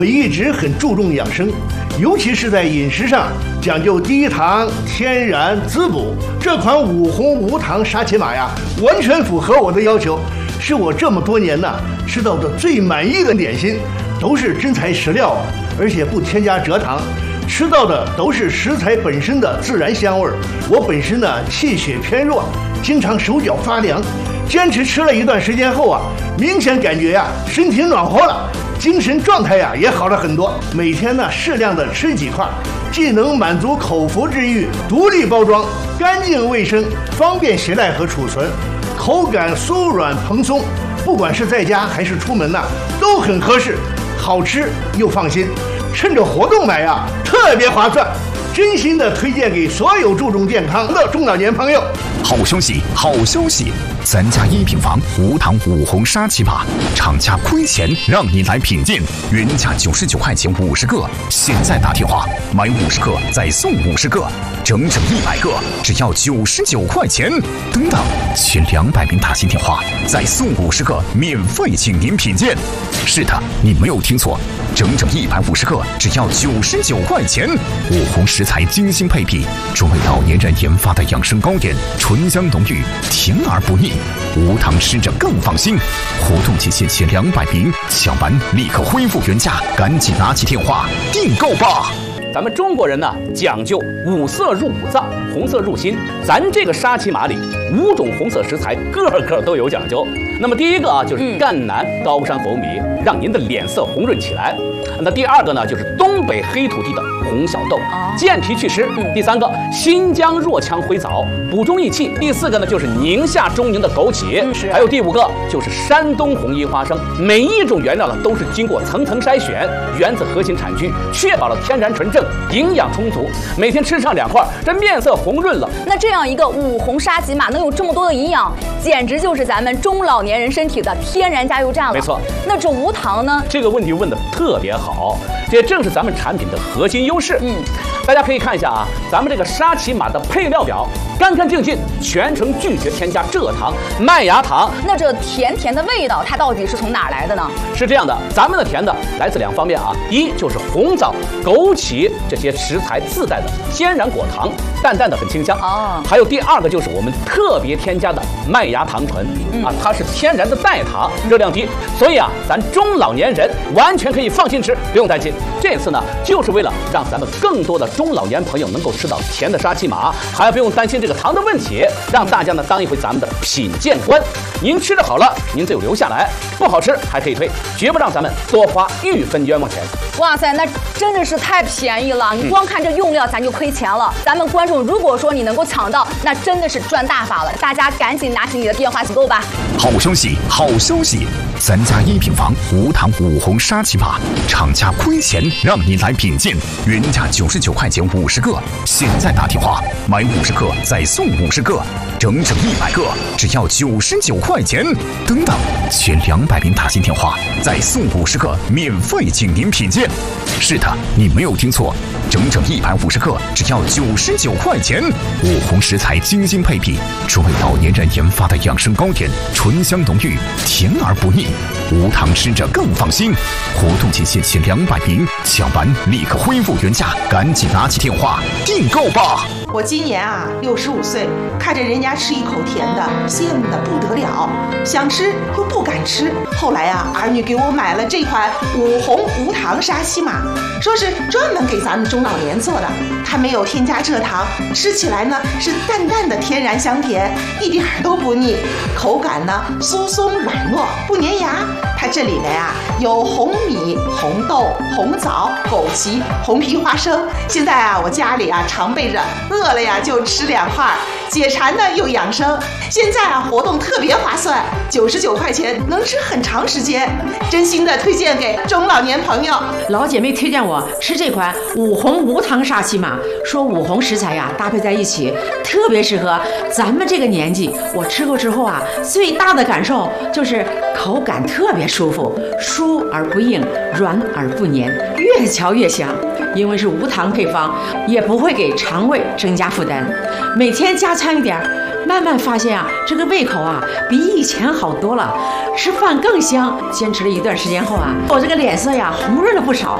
我一直很注重养生，尤其是在饮食上讲究低糖、天然、滋补。这款五红无糖沙琪玛呀，完全符合我的要求，是我这么多年吃到的最满意的点心，都是真材实料啊，而且不添加蔗糖，吃到的都是食材本身的自然香味儿。我本身气血偏弱，经常手脚发凉，坚持吃了一段时间后明显感觉身体暖和了。精神状态也好了很多。每天适量的吃几块，既能满足口腹之欲，独立包装，干净卫生，方便携带和储存，口感酥软蓬松，不管是在家还是出门都很合适，好吃又放心。趁着活动买特别划算，真心的推荐给所有注重健康的中老年朋友。 好消息，好消息！咱家一品房无糖五红沙琪玛，厂家亏钱让你来品鉴，原价99块钱50个，现在打电话买50个再送50个，整整100个，只要99块钱。等等，前200名打进电话再送50个，免费请您品鉴。是的，你没有听错，整整150个，只要99块钱。五红食材精心配比，专为老年人研发的养生糕点，醇香浓郁，甜而不腻，无糖吃着更放心。活动期限前200名，抢完立刻恢复原价，赶紧拿起电话订购吧。 咱们中国人讲究五色入五脏，红色入心。咱这个沙琪玛里5种红色食材，个个都有讲究。那么第一个就是赣南高山红米，让您的脸色红润起来。那第二个呢，就是东北黑土地的红小豆，健脾祛湿。第三个，新疆若羌灰枣，补中益气。第四个呢，就是宁夏中宁的枸杞。还有第5个就是山东红衣花生。每一种原料都是经过层层筛选，源自核心产区，确保了天然纯正，营养充足。每天吃上2块，这面色红润了。 那这样一个五红沙琪玛能有这么多的营养，简直就是咱们中老年人身体的天然加油站了。 没错。 那这无糖呢？ 这个问题问得特别好，这也正是咱们产品的核心优势。大家可以看一下咱们这个沙琪玛的配料表，干干净净，全程拒绝添加蔗糖、麦芽糖。 那这甜甜的味道，它到底是从哪儿来的呢？ 是这样的，咱们的甜的来自2方面第一就是红枣、枸杞这些食材自带的天然果糖，淡淡的很清香。还有第2个就是我们特别添加的麦芽糖醇它是天然的代糖，热量低，所以咱中老年人完全可以放心吃，不用担心。这次呢，就是为了让咱们更多的中老年朋友能够吃到甜的沙琪玛，还不用担心这个糖的问题，让大家呢当一回咱们的品鉴官。您吃的好了，您就留下来；不好吃还可以退，绝不让咱们多花1分冤枉钱。 哇塞，那真的是太便宜了！你光看这用料，咱就亏钱了。咱们观众如果说你能够抢到，那真的是赚大发了。大家赶紧拿起你的电话订购吧！ 好消息，好消息！咱家一品房无糖五红沙琪玛，厂家亏钱让你来品鉴，原价99块钱50个，现在打电话买50个再送50个，整整100个，只要99块钱。等等，前200名打进电话再送50个，免费请您品鉴。是的，你没有听错，整整150个，只要99块钱。五红食材精心配比，专为老年人研发的养生糕点，醇香浓郁，甜而不腻，无糖吃着更放心。活动期限前200名，抢完立刻恢复原价，赶紧拿起电话订购吧！ 我今年65岁，看着人家吃一口甜的，羡慕的不得了，想吃又不敢吃。后来儿女给我买了这款五红无糖沙琪玛，说是专门给咱们中老年做的，它没有添加蔗糖，吃起来呢是淡淡的天然香甜，一点都不腻，口感呢酥松软糯，不粘牙。它这里面有红米、红豆、红枣、枸杞、红皮花生。现在我家里常备着，饿了就吃2块，解馋呢又养生。现在活动特别划算，99块钱能吃很长时间，真心的推荐给中老年朋友。 老姐妹推荐我吃这款五红无糖沙琪玛，说五红食材搭配在一起，特别适合咱们这个年纪。我吃过之后最大的感受就是口感特别舒服，酥而不硬，软而不黏，越嚼越香。因为是无糖配方，也不会给肠胃增加负担。每天加餐一点， 慢慢发现啊，这个胃口啊比以前好多了，吃饭更香。坚持了一段时间后啊，我这个脸色呀红润了不少。